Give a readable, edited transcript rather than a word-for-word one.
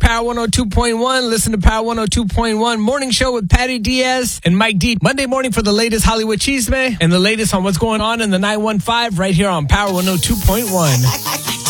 Power 102.1. Listen to Power 102.1 Morning Show with Patty Diaz and Mike D. Monday morning for the latest Hollywood chisme and the latest on what's going on in the 915 right here on Power 102.1.